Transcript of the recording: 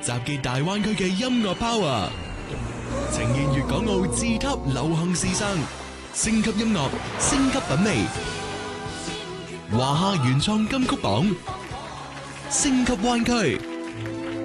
集結大灣區嘅音樂 power，呈現粵港澳自級流行時尚，升級音樂，升級品味，華夏原創金曲榜，升級灣區。